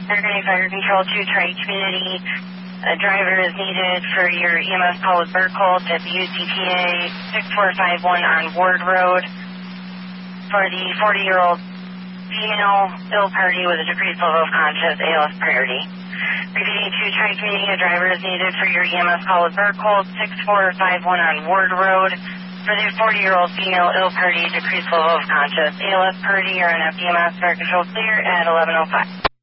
Burgundy Fire Control to Tri-Community. A driver is needed for your EMS call with Burkholz at the UCTA 6451 on Ward Road for the 40-year-old female ill party with a decreased level of conscious ALS priority. Repeating to Tri-Community, a driver is needed for your EMS call with Burkholz 6451 on Ward Road for the 40-year-old female ill party, decreased level of conscious ALS priority. You're on FDMS, fire control clear at 11:05.